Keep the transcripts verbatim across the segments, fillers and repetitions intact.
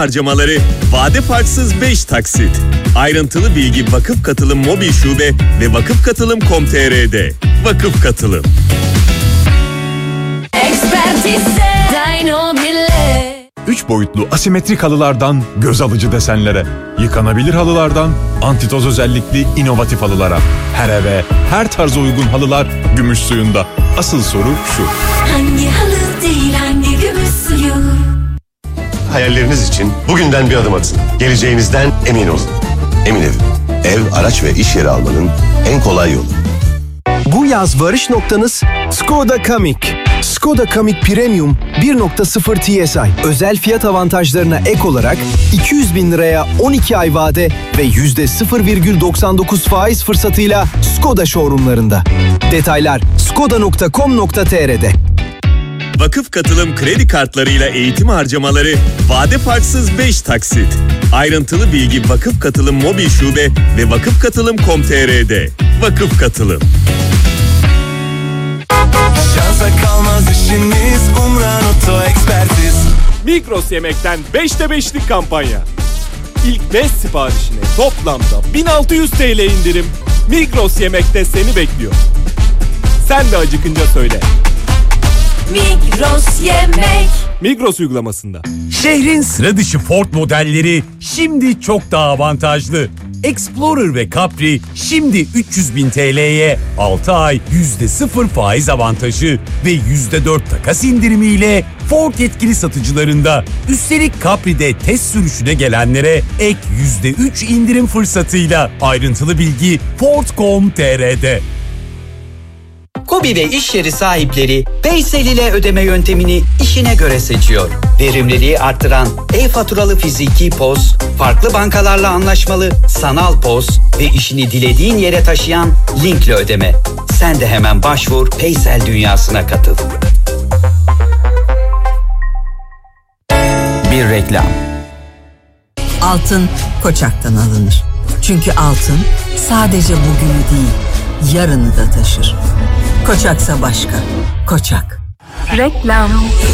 Harcamaları vade farksız beş taksit. Ayrıntılı bilgi Vakıf Katılım Mobil Şube ve vakıf katılım nokta com nokta tr'de. Vakıf Katılım. Üç boyutlu asimetrik halılardan göz alıcı desenlere, yıkanabilir halılardan antitoz özellikli inovatif halılara. Her eve, her tarza uygun halılar gümüş suyunda. Asıl soru şu: hangi halı değil, hangi gümüş suyu? Hayalleriniz için bugünden bir adım atın. Geleceğinizden emin olun. Emin Ev. Ev, araç ve iş yeri almanın en kolay yolu. Bu yaz varış noktanız Skoda Kamiq. Skoda Kamiq Premium bir nokta sıfır T S I. Özel fiyat avantajlarına ek olarak iki yüz bin liraya on iki ay vade ve yüzde sıfır virgül doksan dokuz faiz fırsatıyla Skoda showroomlarında. Detaylar skoda nokta com nokta tr'de. Vakıf Katılım kredi kartlarıyla eğitim harcamaları vade farksız beş taksit. Ayrıntılı bilgi Vakıf Katılım Mobil Şube ve vakıf katılım nokta com nokta tr'de. Vakıf Katılım. Şansa kalmaz işiniz, Umran Oto Ekspertiz. Migros Yemek'ten beşte beşlik kampanya. İlk beş siparişine toplamda bin altı yüz T L indirim. Migros Yemek'te seni bekliyor. Sen de acıkınca söyle. Migros Yemek. Migros uygulamasında. Şehrin sıra dışı Ford modelleri şimdi çok daha avantajlı. Explorer ve Capri şimdi üç yüz bin T L'ye altı ay yüzde sıfır faiz avantajı ve yüzde dört takas indirimiyle Ford yetkili satıcılarında. Üstelik Capri'de test sürüşüne gelenlere ek yüzde üç indirim fırsatıyla. Ayrıntılı bilgi ford nokta com nokta tr'de. KOBİ ve iş yeri sahipleri Paysel ile ödeme yöntemini işine göre seçiyor. Verimliliği arttıran e-faturalı fiziki poz, farklı bankalarla anlaşmalı sanal poz ve işini dilediğin yere taşıyan linkle ödeme. Sen de hemen başvur, Paysel dünyasına katıl. Bir reklam. Altın Koçak'tan alınır. Çünkü altın sadece bugünü değil, yarını da taşır. Koçaksa başka. Koçak. Reklam.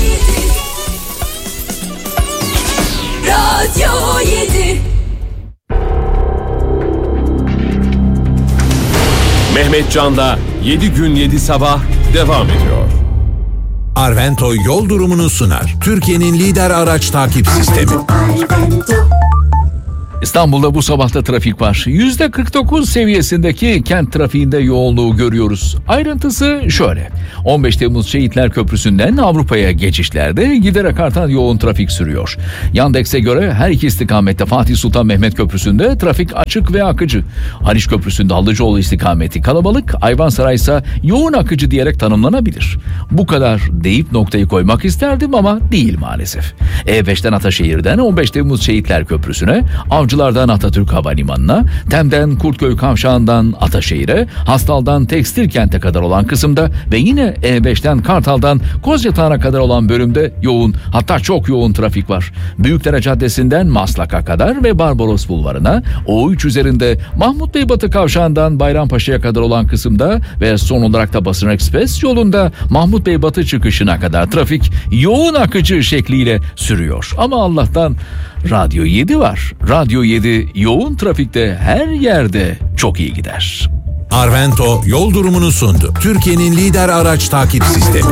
Radyo yedi. Mehmet Can'la yedi gün yedi sabah devam ediyor. Arvento yol durumunu sunar. Türkiye'nin lider araç takip sistemi. İstanbul'da bu sabahta trafik var. yüzde kırk dokuz seviyesindeki kent trafiğinde yoğunluğu görüyoruz. Ayrıntısı şöyle. on beş Temmuz Şehitler Köprüsü'nden Avrupa'ya geçişlerde giderek artan yoğun trafik sürüyor. Yandex'e göre her iki istikamette Fatih Sultan Mehmet Köprüsü'nde trafik açık ve akıcı. Haliç Köprüsü'nde Halıcıoğlu istikameti kalabalık, Ayvansaray ise yoğun akıcı diyerek tanımlanabilir. Bu kadar deyip noktayı koymak isterdim ama değil maalesef. E beşten Ataşehir'den on beş Temmuz Şehitler Köprüsü'ne, Avcılar'dan Atatürk Havalimanı'na, Tem'den Kurtköy Kavşağı'ndan Ataşehir'e, Hastal'dan Tekstilkent'e kadar olan kısımda ve yine E beşten Kartal'dan Kozyatağı'na kadar olan bölümde yoğun, hatta çok yoğun trafik var. Büyükdere Caddesi'nden Maslak'a kadar ve Barbaros Bulvarı'na, O üç üzerinde Mahmut Bey Batı Kavşağı'ndan Bayrampaşa'ya kadar olan kısımda ve son olarak da Basın Ekspres yolunda Mahmut Bey Batı çıkışına kadar trafik yoğun akıcı şekliyle sürüyor. Ama Allah'tan Radyo yedi var. Radyo yedi yoğun trafikte her yerde çok iyi gider. Arvento yol durumunu sundu. Türkiye'nin lider araç takip sistemi.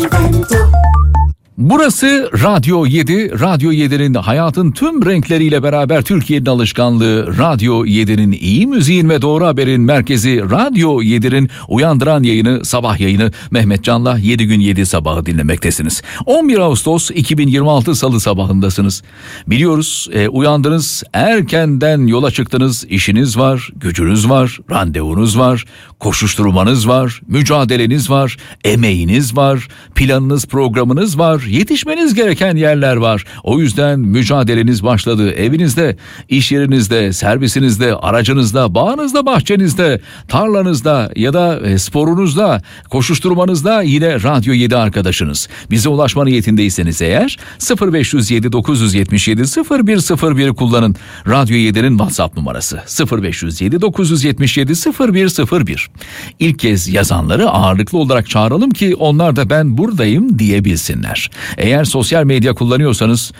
Burası Radyo yedi. Radyo yedi'nin hayatın tüm renkleriyle beraber Türkiye'nin alışkanlığı, Radyo yedi'nin iyi müziğin ve doğru haberin merkezi, Radyo yedi'nin uyandıran yayını, sabah yayını Mehmet Can'la yedi gün yedi sabahı dinlemektesiniz. on bir Ağustos iki bin yirmi altı Salı sabahındasınız. Biliyoruz, e, uyandınız, erkenden yola çıktınız, işiniz var, gücünüz var, randevunuz var, koşuşturmanız var, mücadeleniz var, emeğiniz var, planınız, programınız var, yetişmeniz gereken yerler var. O yüzden mücadeleniz başladı. Evinizde, iş yerinizde, servisinizde, aracınızda, bağınızda, bahçenizde, tarlanızda ya da sporunuzda, koşuşturmanızda yine Radyo yedi arkadaşınız. Bize ulaşma niyetindeyseniz eğer sıfır beş yüz yedi dokuz yüz yetmiş yedi sıfır bir sıfır bir kullanın. Radyo yedi'nin WhatsApp numarası sıfır beş yüz yedi dokuz yüz yetmiş yedi sıfır bir sıfır bir. İlk kez yazanları ağırlıklı olarak çağıralım ki onlar da ben buradayım diyebilsinler. Eğer sosyal medya kullanıyorsanız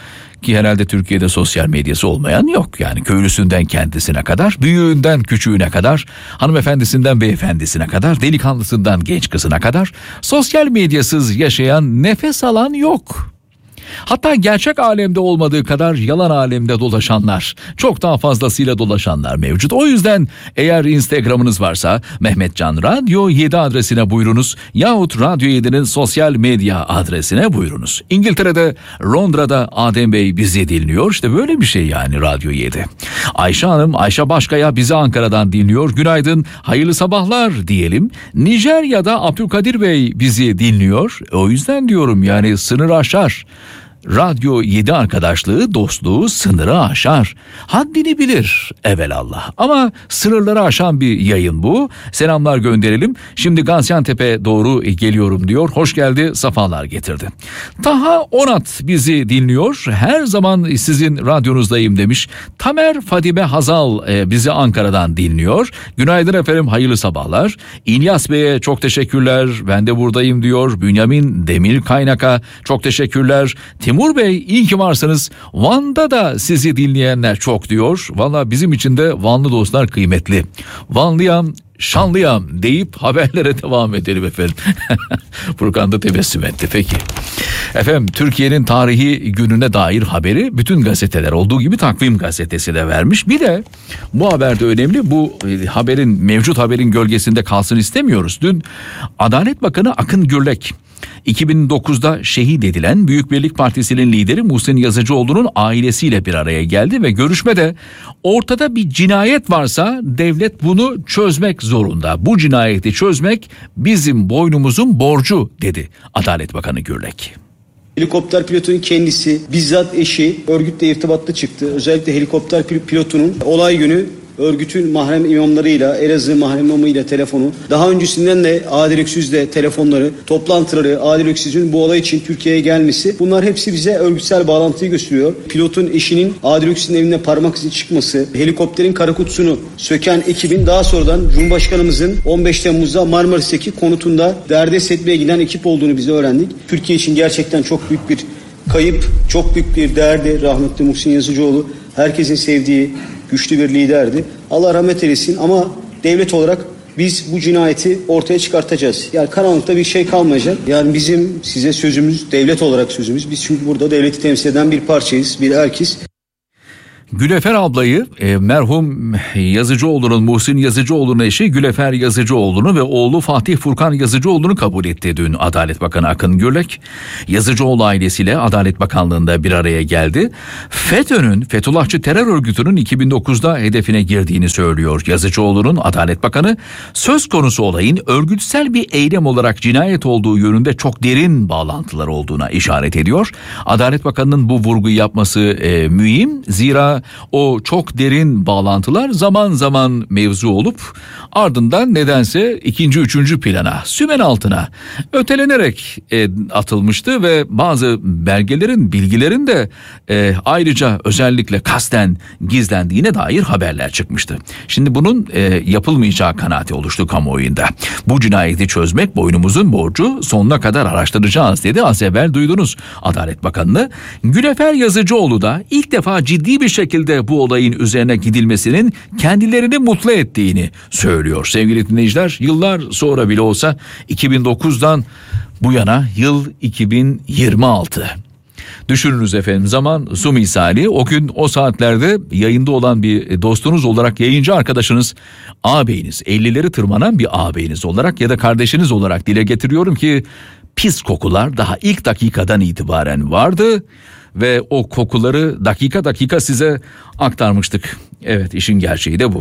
Ki herhalde Türkiye'de sosyal medyası olmayan yok. Yani köylüsünden kendisine kadar, büyüğünden küçüğüne kadar, hanımefendisinden beyefendisine kadar, delikanlısından genç kızına kadar sosyal medyasız yaşayan, nefes alan yok. Hatta gerçek alemde olmadığı kadar yalan alemde dolaşanlar, çok daha fazlasıyla dolaşanlar mevcut. O yüzden eğer Instagram'ınız varsa Mehmetcan Radyo yedi adresine buyurunuz yahut Radyo yedi'nin sosyal medya adresine buyurunuz. İngiltere'de, Londra'da Adem Bey bizi dinliyor. İşte böyle bir şey yani Radyo yedi. Ayşe Hanım, Ayşe Başkaya bizi Ankara'dan dinliyor. Günaydın, hayırlı sabahlar diyelim. Nijerya'da Abdülkadir Bey bizi dinliyor. O yüzden diyorum yani sınır aşar. Radyo yedi arkadaşlığı, dostluğu sınırı aşar. Haddini bilir evelallah. Ama sınırları aşan bir yayın bu. Selamlar gönderelim. Şimdi Gaziantep'e doğru geliyorum diyor. Hoş geldi, safalar getirdi. Taha Onat bizi dinliyor. Her zaman sizin radyonuzdayım demiş. Tamer Fadime Hazal e, bizi Ankara'dan dinliyor. Günaydın efendim, hayırlı sabahlar. İlyas Bey'e çok teşekkürler. Ben de buradayım diyor. Bünyamin Demir Kaynak'a çok teşekkürler. Timur Bey, iyi ki varsınız. Van'da da sizi dinleyenler çok diyor. Valla bizim için de Vanlı dostlar kıymetli. Vanlıyam, şanlıyam deyip haberlere devam edelim efendim. Furkan da tebessüm etti. Peki. Efendim, Türkiye'nin tarihi gününe dair haberi bütün gazeteler olduğu gibi Takvim gazetesi de vermiş. Bir de bu haber de önemli. Bu haberin, mevcut haberin gölgesinde kalsın istemiyoruz. Dün Adalet Bakanı Akın Gürlek, iki bin dokuzda şehit edilen Büyük Birlik Partisi'nin lideri Muhsin Yazıcıoğlu'nun ailesiyle bir araya geldi ve görüşmede ortada bir cinayet varsa devlet bunu çözmek zorunda. Bu cinayeti çözmek bizim boynumuzun borcu dedi Adalet Bakanı Gürlek. Helikopter pilotunun kendisi, bizzat eşi örgütle irtibatlı çıktı. Özellikle helikopter pilotunun olay günü örgütün mahrem imamlarıyla, Elazığ mahrem imamıyla telefonu, daha öncesinden de Adil Öksüz'le telefonları, toplantıları, Adil Öksüz'ün bu olay için Türkiye'ye gelmesi, bunlar hepsi bize örgütsel bağlantıyı gösteriyor. Pilotun eşinin Adil Öksüz'ün evinde parmak izi çıkması, helikopterin kara kutusunu söken ekibin daha sonradan Cumhurbaşkanımızın on beş Temmuz'da Marmaris'teki konutunda derdest etmeye giden ekip olduğunu biz öğrendik. Türkiye için gerçekten çok büyük bir kayıp, çok büyük bir değerdi rahmetli Muhsin Yazıcıoğlu. Herkesin sevdiği güçlü bir liderdi. Allah rahmet eylesin ama devlet olarak biz bu cinayeti ortaya çıkartacağız. Yani karanlıkta bir şey kalmayacak. Yani bizim size sözümüz, devlet olarak sözümüz. Biz çünkü burada devleti temsil eden bir parçayız, bir erkiz. Gülefer ablayı e, merhum Yazıcıoğlu'nun, Muhsin Yazıcıoğlu'nun eşi Gülefer Yazıcıoğlu'nu ve oğlu Fatih Furkan Yazıcıoğlu'nu kabul etti dün Adalet Bakanı Akın Gürlek. Yazıcıoğlu ailesiyle Adalet Bakanlığı'nda bir araya geldi. FETÖ'nün, Fethullahçı terör örgütünün iki bin dokuzda hedefine girdiğini söylüyor Yazıcıoğlu'nun Adalet Bakanı. Söz konusu olayın örgütsel bir eylem olarak cinayet olduğu yönünde çok derin bağlantılar olduğuna işaret ediyor. Adalet Bakanı'nın bu vurguyu yapması e, mühim. Zira o çok derin bağlantılar zaman zaman mevzu olup ardından nedense ikinci, üçüncü plana, sümen altına ötelenerek e, atılmıştı ve bazı belgelerin, bilgilerin de e, ayrıca özellikle kasten gizlendiğine dair haberler çıkmıştı. Şimdi bunun e, yapılmayacağı kanaati oluştu kamuoyunda. Bu cinayeti çözmek boynumuzun borcu, sonuna kadar araştıracağız dedi. Az evvel duydunuz Adalet Bakanı'nı. Gülefer Yazıcıoğlu da ilk defa ciddi bir şekilde bu olayın üzerine gidilmesinin kendilerini mutlu ettiğini söylüyor. Sevgili dinleyiciler, yıllar sonra bile olsa iki bin dokuzdan bu yana yıl iki bin yirmi altı. Düşününüz efendim, zaman su misali. O gün o saatlerde yayında olan bir dostunuz olarak, yayıncı arkadaşınız, ağabeyiniz, ellileri tırmanan bir ağabeyiniz olarak ya da kardeşiniz olarak dile getiriyorum ki pis kokular daha ilk dakikadan itibaren vardı. Ve o kokuları dakika dakika size aktarmıştık. Evet, işin gerçeği de bu.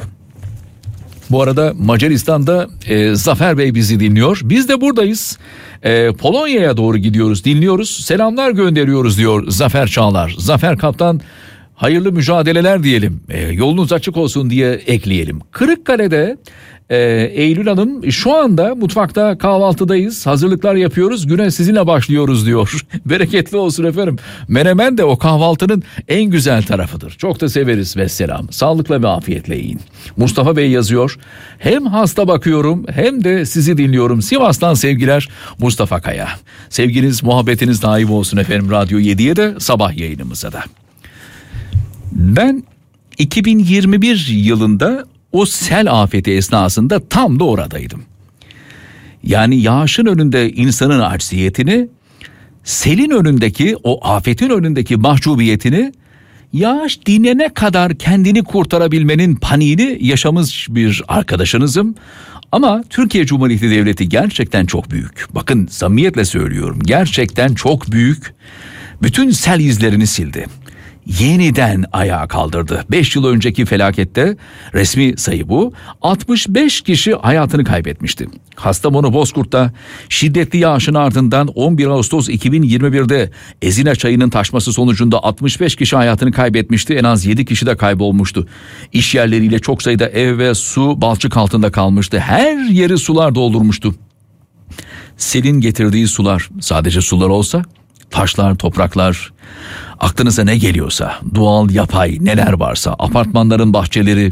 Bu arada Macaristan'da e, Zafer Bey bizi dinliyor. Biz de buradayız. E, Polonya'ya doğru gidiyoruz, dinliyoruz. Selamlar gönderiyoruz diyor Zafer Çağlar. Zafer Kaptan, hayırlı mücadeleler diyelim. E, yolunuz açık olsun diye ekleyelim. Kırıkkale'de Ee, Eylül Hanım, şu anda mutfakta kahvaltıdayız, hazırlıklar yapıyoruz, güne sizinle başlıyoruz diyor. Bereketli olsun efendim. Menemen de o kahvaltının en güzel tarafıdır. Çok da severiz vesselam. Sağlıkla ve afiyetle yiyin. Mustafa Bey yazıyor. Hem hasta bakıyorum hem de sizi dinliyorum. Sivas'tan sevgiler, Mustafa Kaya. Sevginiz, muhabbetiniz daim olsun efendim Radyo yediye de, sabah yayınımıza da. Ben iki bin yirmi bir yılında o sel afeti esnasında tam da oradaydım. Yani yağışın önünde insanın acziyetini, selin önündeki o afetin önündeki mahcubiyetini, yağış dinene kadar kendini kurtarabilmenin paniğini yaşamış bir arkadaşınızım. Ama Türkiye Cumhuriyeti Devleti gerçekten çok büyük. Bakın samimiyetle söylüyorum, gerçekten çok büyük. Bütün sel izlerini sildi. Yeniden ayağa kaldırdı. beş yıl önceki felakette, resmi sayı bu, altmış beş kişi hayatını kaybetmişti. Kastamonu Bozkurt'ta şiddetli yağışın ardından on bir Ağustos iki bin yirmi birde Ezine Çayı'nın taşması sonucunda altmış beş kişi hayatını kaybetmişti. En az yedi kişi de kaybolmuştu. İş yerleriyle çok sayıda ev ve su balçık altında kalmıştı. Her yeri sular doldurmuştu. Selin getirdiği sular sadece sular olsa, taşlar, topraklar, aklınıza ne geliyorsa, doğal, yapay neler varsa, apartmanların bahçeleri,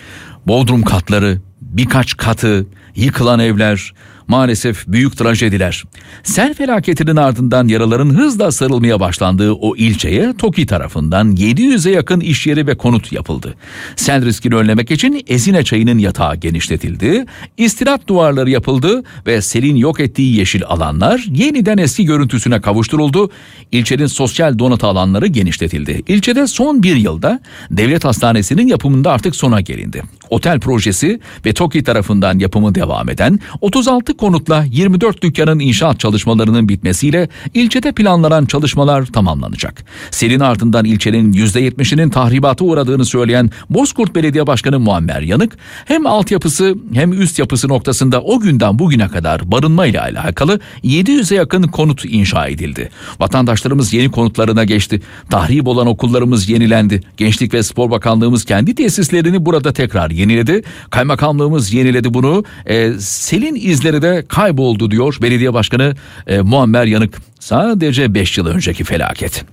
bodrum katları, birkaç katı, yıkılan evler, maalesef büyük trajediler. Sel felaketinin ardından yaraların hızla sarılmaya başlandığı o ilçeye TOKİ tarafından yedi yüze yakın iş yeri ve konut yapıldı. Sel riskini önlemek için Ezine Çayı'nın yatağı genişletildi, istirahat duvarları yapıldı ve selin yok ettiği yeşil alanlar yeniden eski görüntüsüne kavuşturuldu. İlçenin sosyal donatı alanları genişletildi. İlçede son bir yılda devlet hastanesinin yapımında artık sona gelindi. Otel projesi ve TOKİ tarafından yapımı devam eden otuz altı konutla yirmi dört dükkanın inşaat çalışmalarının bitmesiyle ilçede planlanan çalışmalar tamamlanacak. Selin ardından ilçenin yüzde yetmişinin tahribata uğradığını söyleyen Bozkurt Belediye Başkanı Muammer Yanık, hem altyapısı hem üst yapısı noktasında o günden bugüne kadar barınma ile alakalı yedi yüze yakın konut inşa edildi. Vatandaşlarımız yeni konutlarına geçti. Tahrip olan okullarımız yenilendi. Gençlik ve Spor Bakanlığımız kendi tesislerini burada tekrar yeniledi. Kaymakamlığımız yeniledi bunu. E, selin izleri de kayboldu diyor Belediye Başkanı e, Muammer Yanık. Sadece beş yıl önceki felaket.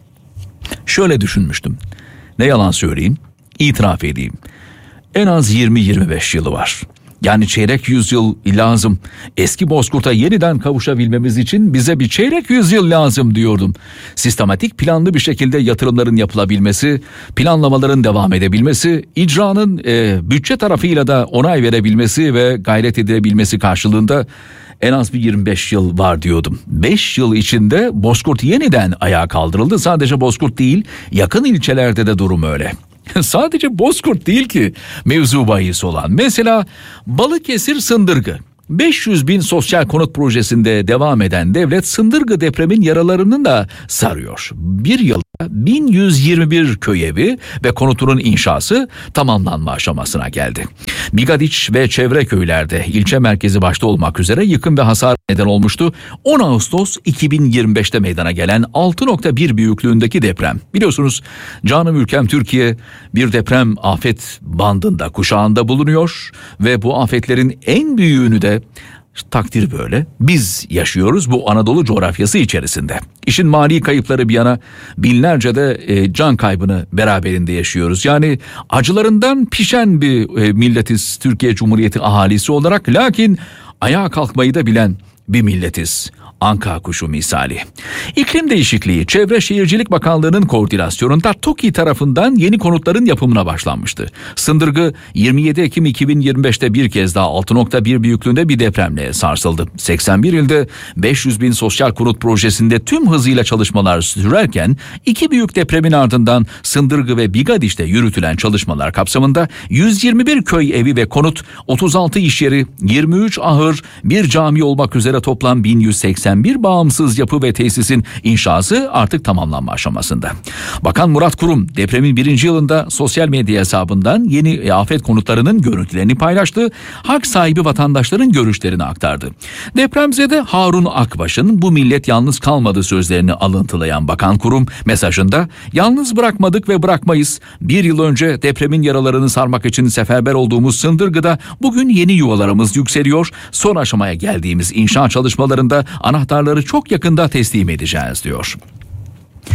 Şöyle düşünmüştüm. Ne yalan söyleyeyim, itiraf edeyim. En az yirmi yirmi beş yılı var. Yani çeyrek yüzyıl lazım. Eski Bozkurt'a yeniden kavuşabilmemiz için bize bir çeyrek yüzyıl lazım diyordum. Sistematik, planlı bir şekilde yatırımların yapılabilmesi, planlamaların devam edebilmesi, icranın e, bütçe tarafıyla da onay verebilmesi ve gayret edilebilmesi karşılığında en az bir yirmi beş yıl var diyordum. beş yıl içinde Bozkurt yeniden ayağa kaldırıldı. Sadece Bozkurt değil, yakın ilçelerde de durum öyle. Sadece Bozkurt değil ki mevzu bahis olan. Mesela Balıkesir Sındırgı. beş yüz bin sosyal konut projesinde devam eden devlet Sındırgı depremin yaralarını da sarıyor. Bir yılda bin yüz yirmi bir köy evi ve konutunun inşası tamamlanma aşamasına geldi. Bigadiç ve çevre köylerde ilçe merkezi başta olmak üzere yıkım ve hasar neden olmuştu. on Ağustos iki bin yirmi beşte meydana gelen altı nokta bir büyüklüğündeki deprem. Biliyorsunuz canım ülkem Türkiye bir deprem afet bandında, kuşağında bulunuyor ve bu afetlerin en büyüğünü de takdir böyle biz yaşıyoruz bu Anadolu coğrafyası içerisinde. İşin mali kayıpları bir yana binlerce de e, can kaybını beraberinde yaşıyoruz. Yani acılarından pişen bir e, milletiz Türkiye Cumhuriyeti ahalisi olarak, lakin ayağa kalkmayı da bilen bir milletiz. Anka kuşu misali. İklim değişikliği, Çevre Şehircilik Bakanlığı'nın koordinasyonunda TOKİ tarafından yeni konutların yapımına başlanmıştı. Sındırgı yirmi yedi Ekim iki bin yirmi beşte bir kez daha altı nokta bir büyüklüğünde bir depremle sarsıldı. seksen bir ilde beş yüz bin sosyal konut projesinde tüm hızıyla çalışmalar sürerken iki büyük depremin ardından Sındırgı ve Bigadiç'te yürütülen çalışmalar kapsamında yüz yirmi bir köy evi ve konut, otuz altı iş yeri, yirmi üç ahır, bir cami olmak üzere toplam bin yüz seksen bir bağımsız yapı ve tesisin inşası artık tamamlanma aşamasında. Bakan Murat Kurum depremin birinci yılında sosyal medya hesabından yeni afet konutlarının görüntülerini paylaştı. Hak sahibi vatandaşların görüşlerini aktardı. Depremzede Harun Akbaş'ın "bu millet yalnız kalmadı" sözlerini alıntılayan Bakan Kurum mesajında "yalnız bırakmadık ve bırakmayız. Bir yıl önce depremin yaralarını sarmak için seferber olduğumuz Sındırgı'da bugün yeni yuvalarımız yükseliyor. Son aşamaya geldiğimiz inşaat çalışmalarında anahtarları çok yakında teslim edeceğiz" diyor.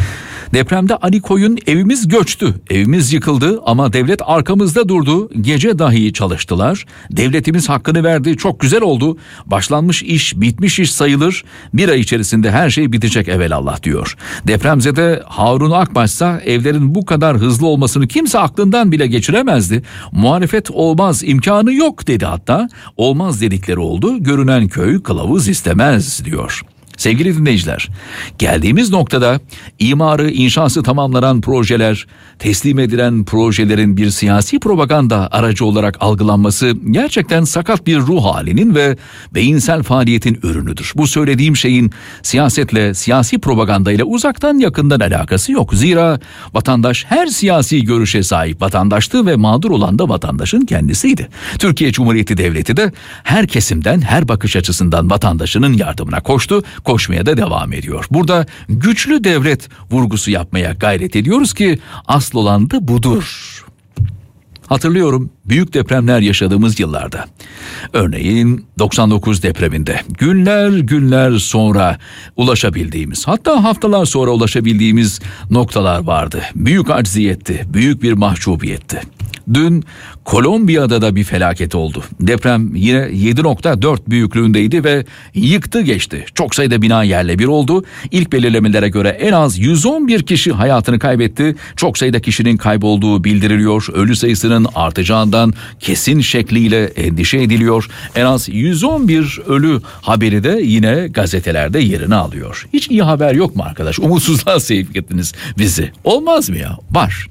Depremde Ali Koyun evimiz göçtü, evimiz yıkıldı ama devlet arkamızda durdu, gece dahi çalıştılar. Devletimiz hakkını verdi, çok güzel oldu. Başlanmış iş bitmiş iş sayılır. Bir ay içerisinde her şey bitecek evelallah diyor. Depremzede Harun Akbaş'sa evlerin bu kadar hızlı olmasını kimse aklından bile geçiremezdi. Muhalefet olmaz, imkanı yok dedi hatta. Olmaz dedikleri oldu. Görünen köy kılavuz istemez diyor. Sevgili dinleyiciler, geldiğimiz noktada imarı, inşası tamamlanan projeler, teslim edilen projelerin bir siyasi propaganda aracı olarak algılanması gerçekten sakat bir ruh halinin ve beyinsel faaliyetin ürünüdür. Bu söylediğim şeyin siyasetle, siyasi propagandayla uzaktan yakından alakası yok. Zira vatandaş her siyasi görüşe sahip vatandaştı ve mağdur olan da vatandaşın kendisiydi. Türkiye Cumhuriyeti Devleti de her kesimden, her bakış açısından vatandaşının yardımına koştu. Koşmaya da devam ediyor. Burada güçlü devlet vurgusu yapmaya gayret ediyoruz ki asıl olan da budur. Hatırlıyorum büyük depremler yaşadığımız yıllarda. Örneğin doksan dokuz depreminde günler günler sonra ulaşabildiğimiz, hatta haftalar sonra ulaşabildiğimiz noktalar vardı. Büyük acziyetti, büyük bir mahcubiyetti. Dün Kolombiya'da da bir felaket oldu. Deprem yine yedi nokta dört büyüklüğündeydi ve yıktı geçti. Çok sayıda bina yerle bir oldu. İlk belirlemelere göre en az yüz on bir kişi hayatını kaybetti. Çok sayıda kişinin kaybolduğu bildiriliyor. Ölü sayısının artacağından kesin şekliyle endişe ediliyor. En az yüz on bir ölü haberi de yine gazetelerde yerini alıyor. Hiç iyi haber yok mu arkadaş? Umutsuzluğa sevk ettiniz bizi. Olmaz mı ya? Var.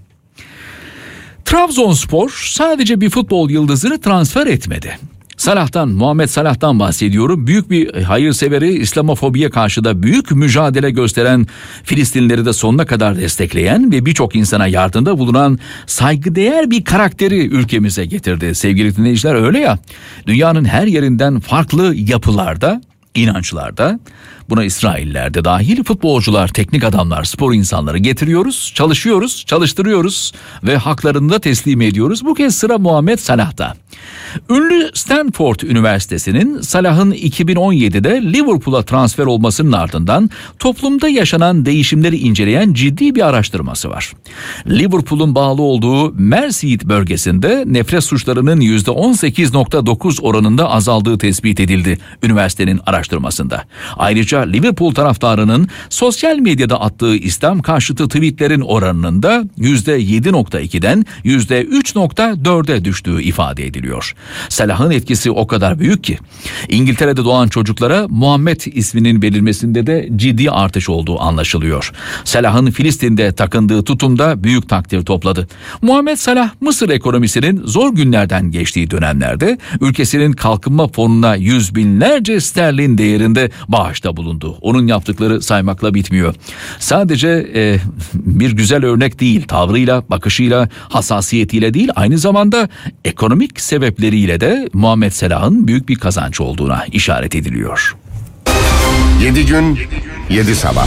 Trabzonspor sadece bir futbol yıldızını transfer etmedi. Salah'tan, Muhammed Salah'tan bahsediyorum. Büyük bir hayırseveri, İslamofobiye karşı da büyük mücadele gösteren, Filistinleri de sonuna kadar destekleyen ve birçok insana yardımda bulunan saygıdeğer bir karakteri ülkemize getirdi. Sevgili dinleyiciler, öyle ya, dünyanın her yerinden farklı yapılarda, inançlarda, buna İsrailler de dahil futbolcular, teknik adamlar, spor insanları getiriyoruz, çalışıyoruz, çalıştırıyoruz ve haklarını da teslim ediyoruz. Bu kez sıra Muhammed Salah'ta. Ünlü Stanford Üniversitesi'nin Salah'ın iki bin on yedide Liverpool'a transfer olmasının ardından toplumda yaşanan değişimleri inceleyen ciddi bir araştırması var. Liverpool'un bağlı olduğu Merseyside bölgesinde nefret suçlarının yüzde on sekiz nokta dokuz oranında azaldığı tespit edildi üniversitenin araştırmasında. Ayrıca Liverpool taraftarının sosyal medyada attığı İslam karşıtı tweetlerin oranının da yüzde yedi nokta ikiden yüzde üç nokta dörde düştüğü ifade ediliyor. Salah'ın etkisi o kadar büyük ki İngiltere'de doğan çocuklara Muhammed isminin verilmesinde de ciddi artış olduğu anlaşılıyor. Salah'ın Filistin'de takındığı tutumda büyük takdir topladı. Muhammed Salah, Mısır ekonomisinin zor günlerden geçtiği dönemlerde ülkesinin kalkınma fonuna yüz binlerce sterlin değerinde bağışta bulundu. Onun yaptıkları saymakla bitmiyor. Sadece e, bir güzel örnek değil, tavrıyla, bakışıyla, hassasiyetiyle değil, aynı zamanda ekonomik sebepleriyle de Muhammed Salah'ın büyük bir kazanç olduğuna işaret ediliyor. yedi gün, yedi sabah.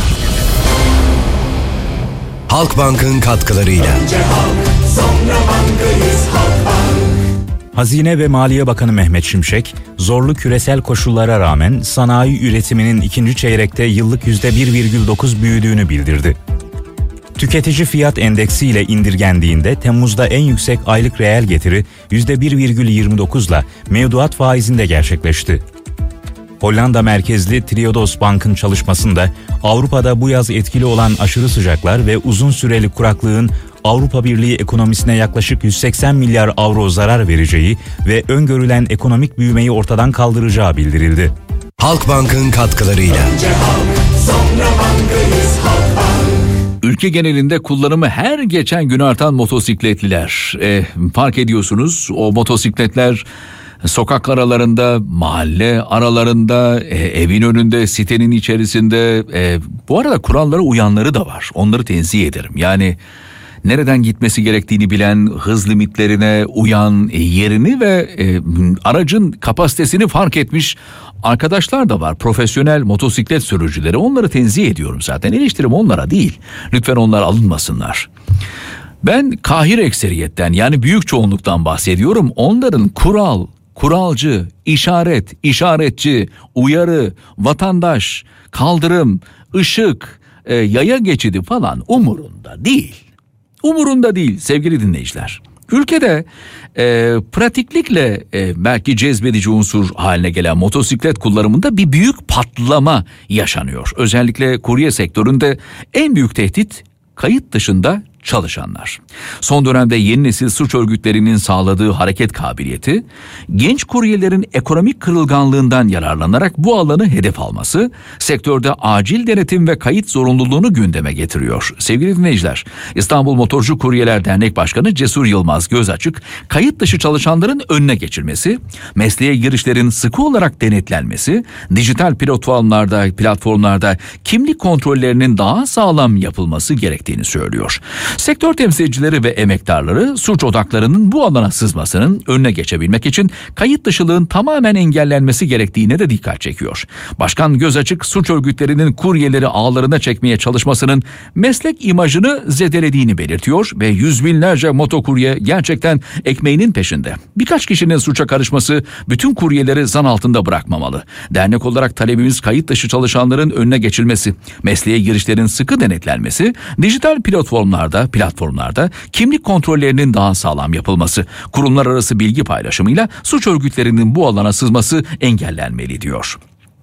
Halkbank'ın katkılarıyla. Önce halk, sonra bankayız Halkbank. Hazine ve Maliye Bakanı Mehmet Şimşek, zorlu küresel koşullara rağmen sanayi üretiminin ikinci çeyrekte yıllık yüzde bir virgül dokuz büyüdüğünü bildirdi. Tüketici fiyat endeksi ile indirgendiğinde Temmuz'da en yüksek aylık reel getiri yüzde bir virgül yirmi dokuzla mevduat faizinde gerçekleşti. Hollanda merkezli Triodos Bank'ın çalışmasında Avrupa'da bu yaz etkili olan aşırı sıcaklar ve uzun süreli kuraklığın Avrupa Birliği ekonomisine yaklaşık yüz seksen milyar avro zarar vereceği ve öngörülen ekonomik büyümeyi ortadan kaldıracağı bildirildi. Halkbank'ın katkılarıyla. Önce halk, sonra bankayız Halkbank. Ülke genelinde kullanımı her geçen gün artan motosikletliler. E, fark ediyorsunuz, o motosikletler sokak aralarında, mahalle aralarında, e, evin önünde, sitenin içerisinde. E, bu arada kurallara uyanları da var. Onları tenzih ederim. Yani nereden gitmesi gerektiğini bilen, hız limitlerine uyan, e, yerini ve e, aracın kapasitesini fark etmiş arkadaşlar da var. Profesyonel motosiklet sürücüleri. Onları tenzih ediyorum zaten. Eleştirim onlara değil. Lütfen onlar alınmasınlar. Ben kahir ekseriyetten, yani büyük çoğunluktan bahsediyorum. Onların kural, kuralcı, işaret, işaretçi, uyarı, vatandaş, kaldırım, ışık, e, yaya geçidi falan umurunda değil. Umurunda değil sevgili dinleyiciler. Ülkede e, pratiklikle e, belki cezbedici unsur haline gelen motosiklet kullanımında bir büyük patlama yaşanıyor. Özellikle kurye sektöründe en büyük tehdit kayıt dışında çalışanlar. Son dönemde yeni nesil suç örgütlerinin sağladığı hareket kabiliyeti, genç kuryelerin ekonomik kırılganlığından yararlanarak bu alanı hedef alması, sektörde acil denetim ve kayıt zorunluluğunu gündeme getiriyor. Sevgili dinleyiciler, İstanbul Motorcu Kuryeler Dernek Başkanı Cesur Yılmaz Gözaçık, kayıt dışı çalışanların önüne geçilmesi, mesleğe girişlerin sıkı olarak denetlenmesi, dijital platformlarda, platformlarda kimlik kontrollerinin daha sağlam yapılması gerektiğini söylüyor. Sektör temsilcileri ve emektarları suç odaklarının bu alana sızmasının önüne geçebilmek için kayıt dışılığın tamamen engellenmesi gerektiğine de dikkat çekiyor. Başkan Gözaçık suç örgütlerinin kuryeleri ağlarına çekmeye çalışmasının meslek imajını zedelediğini belirtiyor ve yüz binlerce motokurye gerçekten ekmeğinin peşinde. Birkaç kişinin suça karışması bütün kuryeleri zan altında bırakmamalı. Dernek olarak talebimiz kayıt dışı çalışanların önüne geçilmesi, mesleğe girişlerin sıkı denetlenmesi, dijital platformlarda platformlarda kimlik kontrollerinin daha sağlam yapılması, kurumlar arası bilgi paylaşımıyla suç örgütlerinin bu alana sızması engellenmeli diyor.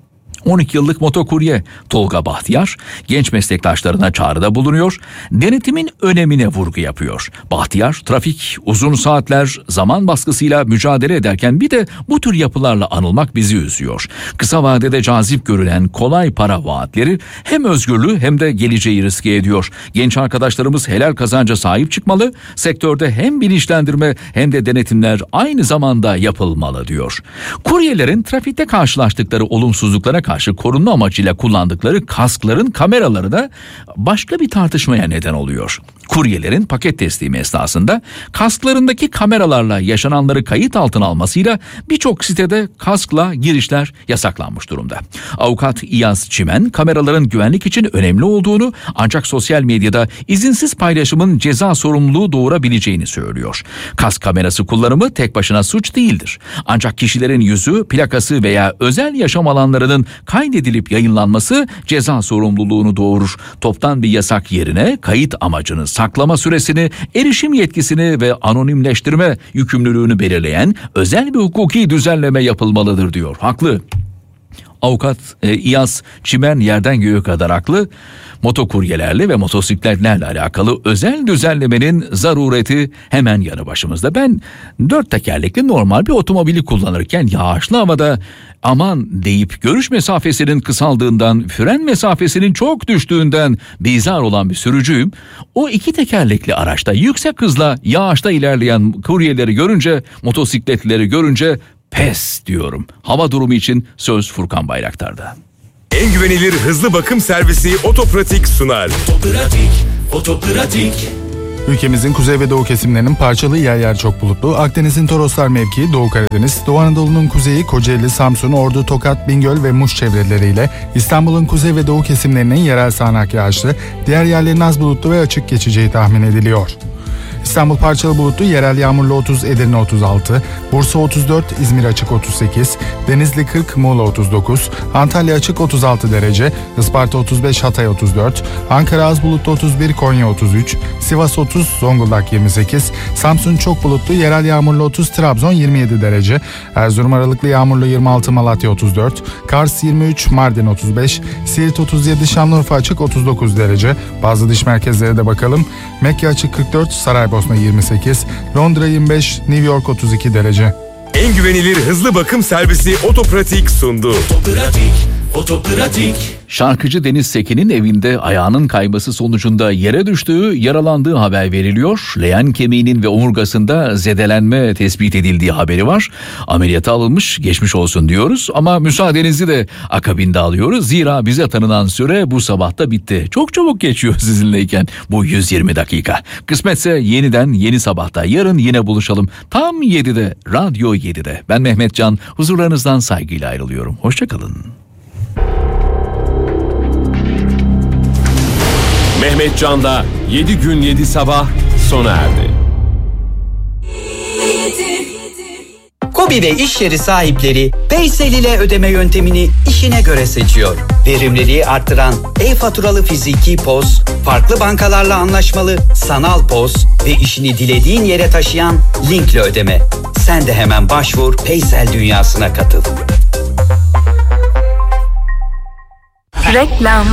on iki yıllık motokurye Tolga Bahtiyar genç meslektaşlarına çağrıda bulunuyor, denetimin önemine vurgu yapıyor. Bahtiyar, trafik, uzun saatler, zaman baskısıyla mücadele ederken bir de bu tür yapılarla anılmak bizi üzüyor. Kısa vadede cazip görülen kolay para vaatleri hem özgürlüğü hem de geleceği riske ediyor. Genç arkadaşlarımız helal kazanca sahip çıkmalı, sektörde hem bilinçlendirme hem de denetimler aynı zamanda yapılmalı diyor. Kuryelerin trafikte karşılaştıkları olumsuzluklara karşı karşı korunma amacıyla kullandıkları kaskların kameraları da başka bir tartışmaya neden oluyor. Kuryelerin paket teslimi esnasında kasklarındaki kameralarla yaşananları kayıt altına almasıyla birçok sitede kaskla girişler yasaklanmış durumda. Avukat İyaz Çimen kameraların güvenlik için önemli olduğunu ancak sosyal medyada izinsiz paylaşımın ceza sorumluluğu doğurabileceğini söylüyor. Kask kamerası kullanımı tek başına suç değildir. Ancak kişilerin yüzü, plakası veya özel yaşam alanlarının kaydedilip yayınlanması ceza sorumluluğunu doğurur. Toptan bir yasak yerine kayıt amacını, saklama süresini, erişim yetkisini ve anonimleştirme yükümlülüğünü belirleyen özel bir hukuki düzenleme yapılmalıdır diyor. Haklı. Avukat e, İyaz Çimen yerden göğe kadar haklı. Motokuryelerle ve motosikletlerle alakalı özel düzenlemenin zarureti hemen yanı başımızda. Ben dört tekerlekli normal bir otomobili kullanırken yağışlı havada aman deyip görüş mesafesinin kısaldığından, fren mesafesinin çok düştüğünden bizar olan bir sürücüyüm. O iki tekerlekli araçta yüksek hızla yağışta ilerleyen kuryeleri görünce, motosikletleri görünce pes diyorum. Hava durumu için söz Furkan Bayraktar'da. En güvenilir hızlı bakım servisi Otopratik sunar. Otopratik, Otopratik. Ülkemizin kuzey ve doğu kesimlerinin parçalı yer yer çok bulutlu. Akdeniz'in Toroslar mevkii, Doğu Karadeniz, Doğu Anadolu'nun kuzeyi Kocaeli, Samsun, Ordu, Tokat, Bingöl ve Muş çevreleriyle İstanbul'un kuzey ve doğu kesimlerinin yerel sağanak yağışlı, diğer yerlerin az bulutlu ve açık geçeceği tahmin ediliyor. İstanbul parçalı bulutlu, yerel yağmurlu otuz, Edirne otuz altı, Bursa otuz dört, İzmir açık otuz sekiz, Denizli kırk, Muğla otuz dokuz, Antalya açık otuz altı derece, Isparta otuz beş, Hatay otuz dört, Ankara az bulutlu otuz bir, Konya otuz üç, Sivas otuz, Zonguldak yirmi sekiz, Samsun çok bulutlu, yerel yağmurlu otuz, Trabzon yirmi yedi derece, Erzurum aralıklı yağmurlu yirmi altı, Malatya otuz dört, Kars yirmi üç, Mardin otuz beş, Siirt otuz yedi, Şanlıurfa açık otuz dokuz derece. Bazı dış merkezlere de bakalım. Mekke açık kırk dört, Saraybosna yirmi sekiz, Londra yirmi beş, New York otuz iki derece. En güvenilir hızlı bakım servisi Otopratik sundu. Otopratik, Otopratik. Şarkıcı Deniz Sekin'in evinde ayağının kayması sonucunda yere düştüğü, yaralandığı haber veriliyor. Leğen kemiğinin ve omurgasında zedelenme tespit edildiği haberi var. Ameliyata alınmış, geçmiş olsun diyoruz ama müsaadenizi de akabinde alıyoruz. Zira bize tanınan süre bu sabahta bitti. Çok çabuk geçiyor sizinleyken bu yüz yirmi dakika. Kısmetse yeniden yeni sabahta yarın yine buluşalım. Tam yedide, Radyo yedide. Ben Mehmet Can, huzurlarınızdan saygıyla ayrılıyorum. Hoşçakalın. Mehmet Can'da yedi gün yedi sabah sona erdi. KOBİ KOBİ ve iş yeri sahipleri Paysel ile ödeme yöntemini işine göre seçiyor. Verimliliği arttıran e-faturalı fiziki poz, farklı bankalarla anlaşmalı sanal poz ve işini dilediğin yere taşıyan linkli ödeme. Sen de hemen başvur, Paysel dünyasına katıl. Reklam.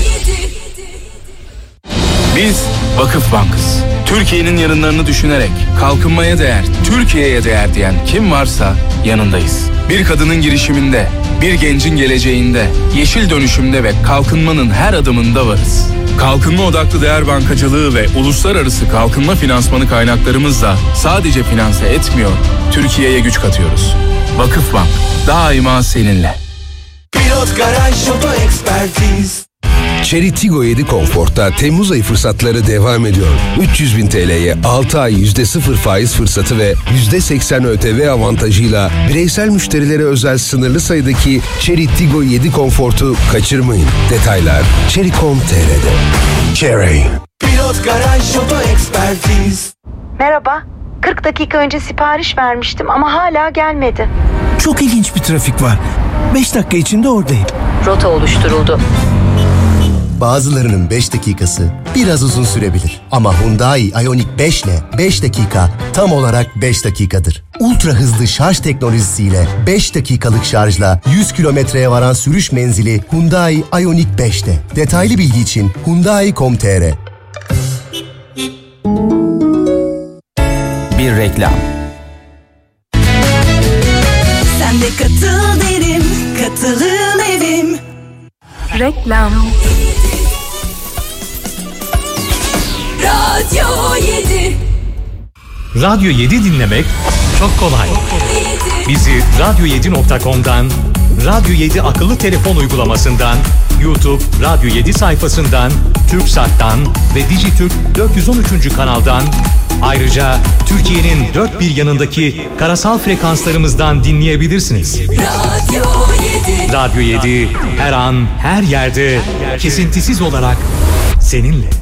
Biz Vakıf Bank'ız. Türkiye'nin yarınlarını düşünerek kalkınmaya değer, Türkiye'ye değer diyen kim varsa yanındayız. Bir kadının girişiminde, bir gencin geleceğinde, yeşil dönüşümde ve kalkınmanın her adımında varız. Kalkınma odaklı değer bankacılığı ve uluslararası kalkınma finansmanı kaynaklarımızla sadece finanse etmiyor, Türkiye'ye güç katıyoruz. Vakıfbank, daima seninle. Pilot Garaj Oto Ekspertiz. Chery Tiggo yedi Comfort'ta Temmuz ayı fırsatları devam ediyor. üç yüz bin T L'ye altı ay yüzde sıfır faiz fırsatı ve yüzde seksen Ö T V avantajıyla bireysel müşterilere özel sınırlı sayıdaki Chery Tiggo yedi Comfort'u kaçırmayın. Detaylar chery nokta com nokta t r'de. Chery. Pilot Garaj Oto Ekspertiz. Merhaba. kırk dakika önce sipariş vermiştim ama hala gelmedi. Çok ilginç bir trafik var. beş dakika içinde oradayım. Rota oluşturuldu. Bazılarının beş dakikası biraz uzun sürebilir. Ama Hyundai Ioniq beş ile beş dakika tam olarak beş dakikadır. Ultra hızlı şarj teknolojisiyle beş dakikalık şarjla yüz kilometreye varan sürüş menzili Hyundai Ioniq beşte. Detaylı bilgi için hyundai nokta com nokta t r. Bir reklam. Sen de katıl derim, katılım evim. Reklam. Radyo yedi. Radyo yedi dinlemek çok kolay. Bizi radyo yedi nokta com'dan, Radyo yedi akıllı telefon uygulamasından, YouTube Radyo yedi sayfasından, TürkSat'tan ve Dijitürk dört yüz on üçüncü kanaldan, ayrıca Türkiye'nin dört bir yanındaki karasal frekanslarımızdan dinleyebilirsiniz. Radyo yedi. Radyo yedi her an, her yerde, kesintisiz olarak seninle.